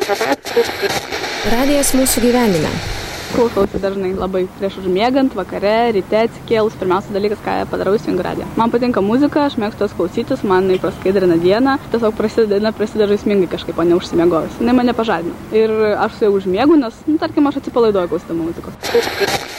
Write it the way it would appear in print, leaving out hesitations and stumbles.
Radijas mūsų gyvenime. Klausausi dažnai labai prieš užmiegant, vakare, ryte atsikėlus. Pirmiausia dalykas, ką padarau, įsijungiu radiją. Man patinka muzika, aš mėgstu tos klausytis, man jinai praskaidrina dieną. Tiesiog prasideda žaismingai kažkaip, o ne užsimiegojus. Jinai mane pažadina. Ir aš su ja užmiegu, nes, tarkim, aš atsipalaiduoju klausydama muzikos.